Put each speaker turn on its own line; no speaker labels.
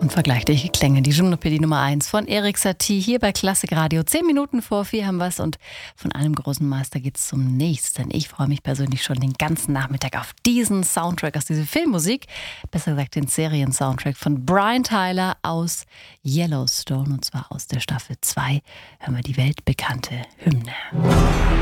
Unvergleichliche Klänge, die Gymnopädie Nummer 1 von Erik Satie hier bei Klassik Radio. 10 Minuten vor 4 haben wir es und von einem großen Meister geht es zum nächsten. Ich freue mich persönlich schon den ganzen Nachmittag auf diesen Soundtrack aus dieser Filmmusik, besser gesagt den Serien-Soundtrack von Brian Tyler aus Yellowstone und zwar aus der Staffel 2 hören wir die weltbekannte Hymne.